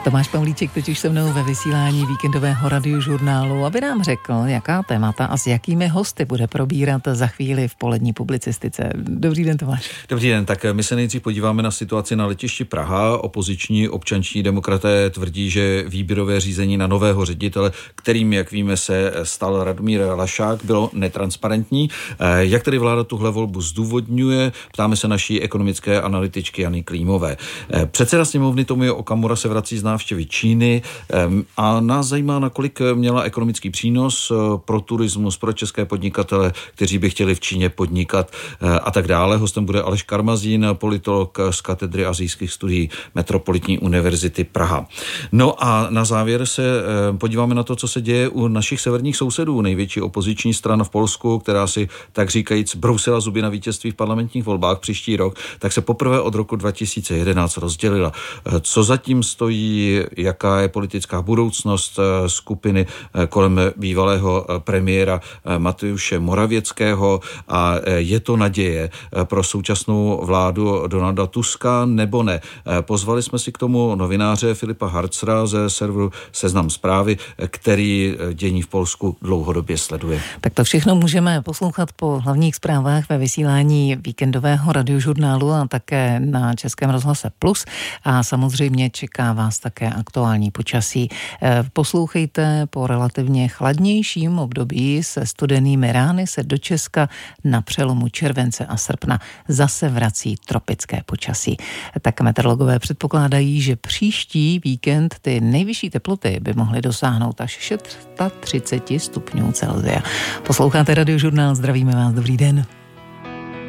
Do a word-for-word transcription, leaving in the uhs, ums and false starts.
Dobrý den, tak my se nejdřív podíváme na situaci na letišti Praha. Opoziční občanští demokraté tvrdí, že výběrové řízení na nového ředitele, kterým, jak víme, se stal Radomír Lašák, bylo netransparentní. Jak tedy vláda tuhle volbu zdůvodňuje? Ptáme se naší ekonomické analytičky Jany Klímové. Předseda sněmovny Tomio Okamura se vrací z návštěvy Číny a nás zajímá, nakolik měla ekonomický přínos pro turismus, pro české podnikatele, kteří by chtěli v Číně podnikat a tak dále. Hostem bude Aleš Karmazín, politolog z katedry asijských studií Metropolitní univerzity Praha. No a na závěr se podíváme na to, co se děje u našich severních sousedů. Největší opoziční strana v Polsku, která si tak říkajíc brousila zuby na vítězství v parlamentních volbách příští rok, tak se poprvé od roku dva tisíce jedenáct rozdělila. Co zatím stojí, jaká je politická budoucnost skupiny kolem bývalého premiéra Mateuše Moravěckého a je to naděje pro současnou vládu Donalda Tuska nebo ne? Pozvali jsme si k tomu novináře Filipa Harcra ze serveru Seznam Zprávy, který dění v Polsku dlouhodobě sleduje. Tak to všechno můžeme poslouchat po hlavních zprávách ve vysílání víkendového radiožurnálu a také na Českém rozhlase Plus a samozřejmě čeká vás také aktuální počasí. Poslouchejte, po relativně chladnějším období se studenými rány se do Česka na přelomu července a srpna zase vrací tropické počasí. Tak meteorologové předpokládají, že příští víkend ty nejvyšší teploty by mohly dosáhnout až třicet stupňů Celsia. Posloucháte radiožurnál, zdravíme vás, dobrý den.